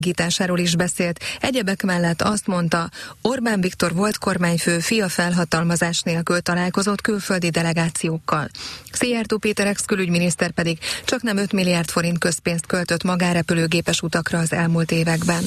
gításáról is beszélt. Egyebek mellett azt mondta, Orbán Viktor volt kormányfő fia felhatalmazás nélkül találkozott külföldi delegációkkal. Szijjártó Péter ex-külügyminiszter pedig csaknem 5 milliárd forint közpénzt költött magánrepülőgépes utakra az elmúlt években.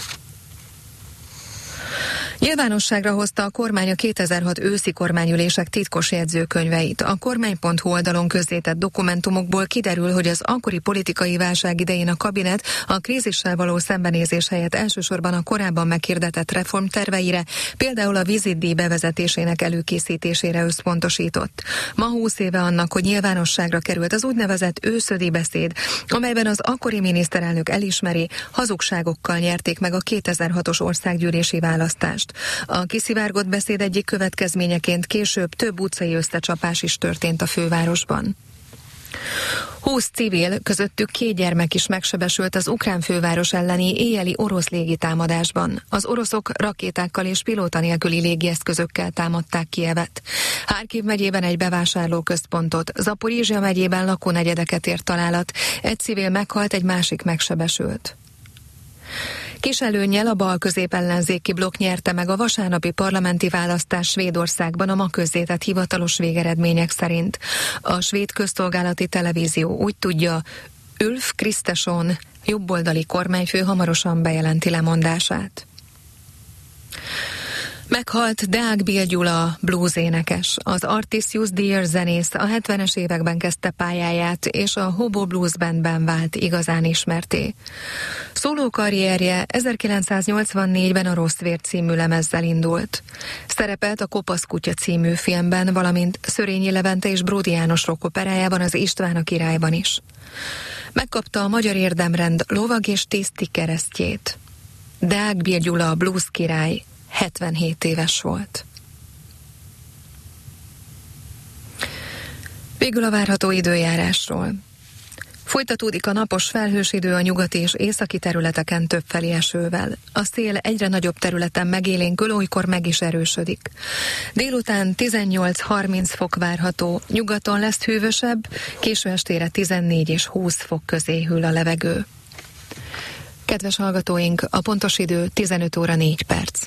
Nyilvánosságra hozta a kormány a 2006 őszi kormányülések titkos jegyzőkönyveit. A kormány.hu oldalon közzétett dokumentumokból kiderül, hogy az akkori politikai válság idején a kabinet a krízissel való szembenézés helyett elsősorban a korábban meghirdetett reformterveire, például a vízidíj bevezetésének előkészítésére összpontosított. Ma 20 éve annak, hogy nyilvánosságra került az úgynevezett őszödi beszéd, amelyben az akkori miniszterelnök elismeri, hazugságokkal nyerték meg a 2006-os országgyűlési választást. A kiszivárgott beszéd egyik következményeként később több utcai összecsapás is történt a fővárosban. 20 civil, közöttük 2 gyermek is megsebesült az ukrán főváros elleni éjjeli orosz légitámadásban. Az oroszok rakétákkal és pilóta nélküli légieszközökkel támadták Kijevet. Harkiv megyében egy bevásárlóközpontot, Zaporizsja megyében lakónegyedeket ért találat. Egy civil meghalt, egy másik megsebesült. Kis előnnyel a bal-közép ellenzéki blokk nyerte meg a vasárnapi parlamenti választás Svédországban a ma közzétett hivatalos végeredmények szerint. A svéd közszolgálati televízió úgy tudja, Ulf Kristersson, jobboldali kormányfő hamarosan bejelenti lemondását. Meghalt Deák Bill Gyula, blues-énekes. Az Artisius Deer zenész a 70-es években kezdte pályáját, és a Hobo Blues Bandben vált igazán ismertté. Szóló karrierje 1984-ben a Rossz vér című lemezzel indult. Szerepelt a Kopasz kutya című filmben, valamint Szörényi Levente és Bródi János rockoperájában, az István a királyban is. Megkapta a Magyar Érdemrend lovag és tiszti keresztjét. Deák Bill Gyula, a blues király, 77 éves volt. Végül a várható időjárásról. Folytatódik a napos felhős idő a nyugati és északi területeken többfelé esővel. A szél egyre nagyobb területen megélénkül, olykor meg is erősödik. Délután 18-30 fok várható, nyugaton lesz hűvösebb, késő estére 14 és 20 fok közé hűl a levegő. Kedves hallgatóink, a pontos idő 15 óra 4 perc.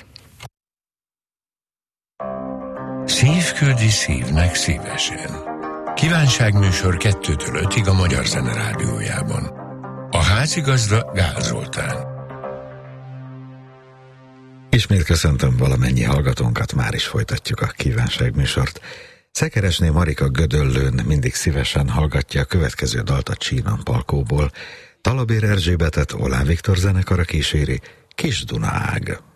Szív küldi szívnek szívesen. Kívánságműsor 2-től 5-ig a Magyar Zene Rádiójában. A házigazda Gál Zoltán. Ismét köszöntöm valamennyi hallgatónkat, már is folytatjuk a kívánságműsort. Szekeresné Marika Gödöllőn mindig szívesen hallgatja a következő dalt a Csínan Palkóból. Talabér Erzsébetet Oláh Viktor zenekara kíséri, Kis Dunaág.